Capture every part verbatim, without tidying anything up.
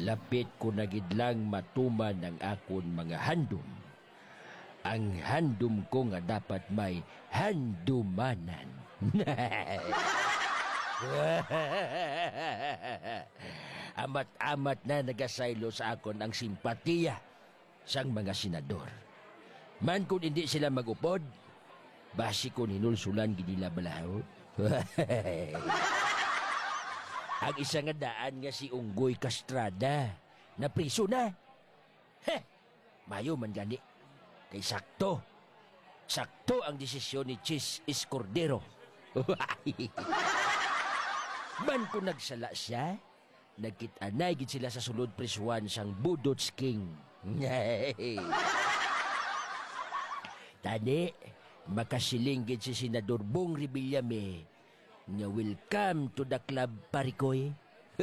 Lapit ko na gid lang matuman ang akon mga handom. Ang handom ko nga dapat may handumanan. Amat-amat na nagasaylo sa akon ang simpatiya sang mga senador. Man kung hindi sila magupod, basi ko ninulsulan gidila balahaw. Ang isa nga daan nga si Unggoy Castrada na priso na. Heh, mayo man gani. Kay sakto. Sakto ang desisyon ni Chis Escordero. Man kung nagsala siya, nagkit-anay gid sila sa sulod prisuan sang Budots King. Tani, makasiling gid si Senador Bong Revillame nga welcome to the club, parikoy.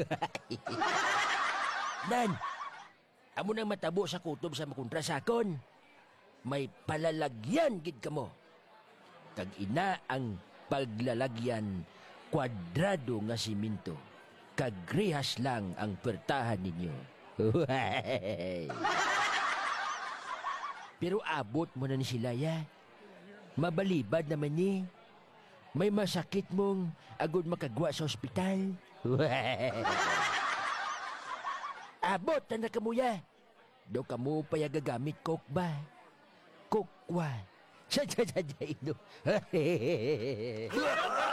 Nan, amo nang matabo sa kutob sa makontra sakon. May palalagyan gid kamo. Kag ina ang paglalagyan kwadrado nga siminto. Kag rehas lang ang pertahan ninyo. Pero abot mo na ni sila ya. Mabalibad naman ni. May masakit mong agud makagwa sa ospital. Abot na na kamuya. Do kamo pa gagamit kok ba? Kokwa. Sa sa sa ino.